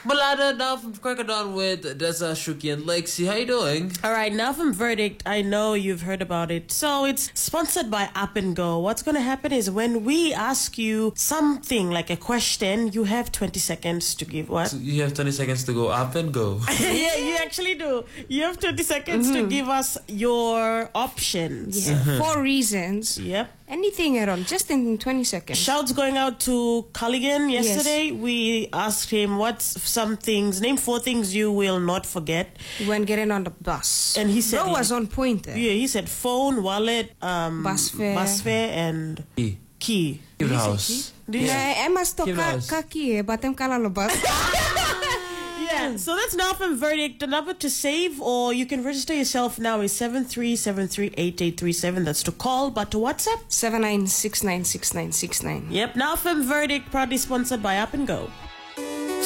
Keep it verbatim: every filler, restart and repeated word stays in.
Malada now from Crocodile with Dessa, Shuki, and Lexi. How you doing? All right, now from Verdict, I know you've heard about it. So it's sponsored by Up and Go. What's going to happen is when we ask you something like a question, you have twenty seconds to give what? So you have twenty seconds to go up and go. Yeah, you actually do. You have twenty seconds mm-hmm. to give us your options. Yeah. Mm-hmm. Four reasons. Yep. Anything at all, just in twenty seconds. Shouts going out to Culligan yesterday. Yes. We asked him, what's some things, name four things you will not forget when getting on the bus. And he said... Bro was on point there. Yeah, he said phone, wallet, um, bus fare, bus fare and key. Key. Key house. Key? Yeah. I must talk kaki, but I'm kalalo bus. Yeah, so that's now from Verdict. The number to save, or you can register yourself now, is seven three seven three eight eight three seven. That's to call, but to WhatsApp? seven nine six nine six nine six nine. Yep, now from Verdict, proudly sponsored by Up and Go.